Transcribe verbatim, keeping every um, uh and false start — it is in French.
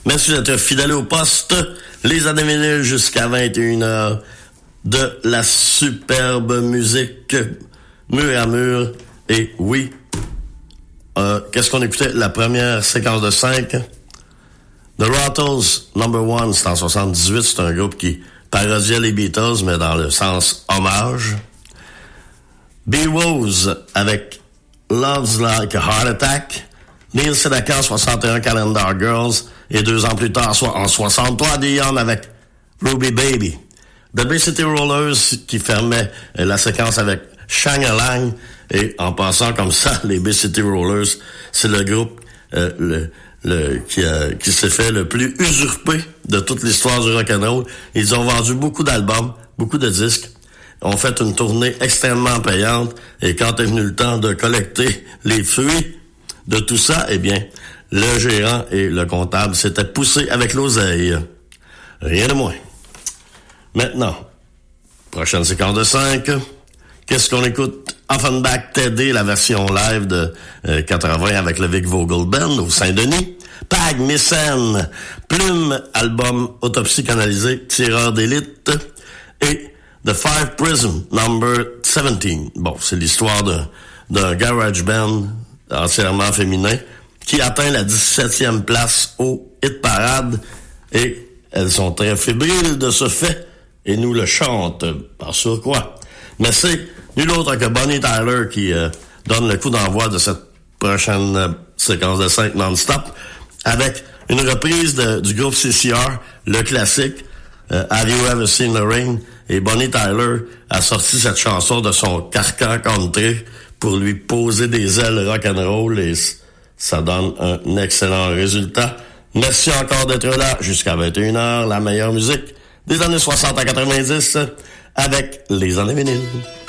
Mais si vous êtes fidèle au poste, les années vinyles jusqu'à vingt et une heures de la superbe musique mur à mur. Et oui, euh, qu'est-ce qu'on écoutait? La première séquence de cinq. The Rattles, number one, c'est en soixante-dix-huit. C'est un groupe qui parodiait les Beatles, mais dans le sens hommage. B-Rose avec Love's Like a Heart Attack. Neil Sedaka en soixante et un, Calendar Girls. Et deux ans plus tard, soit en soixante-trois, Dion avec Ruby Baby. The Bay City Rollers qui fermait la séquence avec Shang-a-Lang. Et en passant comme ça, les Bay City Rollers, c'est le groupe euh, le, le, qui, a, qui s'est fait le plus usurpé de toute l'histoire du rock'n'roll. Ils ont vendu beaucoup d'albums, beaucoup de disques. Ont fait une tournée extrêmement payante. Et quand est venu le temps de collecter les fruits de tout ça, eh bien, le gérant et le comptable s'étaient poussés avec l'oseille. Rien de moins. Maintenant, prochaine séquence de cinq. Qu'est-ce qu'on écoute? Offenbach Teddy, la version live de euh, quatre-vingts avec le Vic Vogel Band au Saint-Denis. Pag Missen, Plume, album Autopsie canalisée, Tireur d'élite. Et The Five Prism, number seventeen. Bon, c'est l'histoire de, d'un garage band entièrement féminin qui atteint la dix-septième place au hit parade. Et elles sont très fébriles de ce fait et nous le chantent par surcroît. Mais c'est nul autre que Bonnie Tyler qui euh, donne le coup d'envoi de cette prochaine euh, séquence de cinq non-stop avec une reprise de, du groupe C C R, le classique euh, Have You Ever Seen the Rain? Et Bonnie Tyler a sorti cette chanson de son carcan country pour lui poser des ailes rock'n'roll et ça donne un excellent résultat. Merci encore d'être là jusqu'à vingt et une heures, la meilleure musique des années soixante à quatre-vingt-dix avec les années vinyles.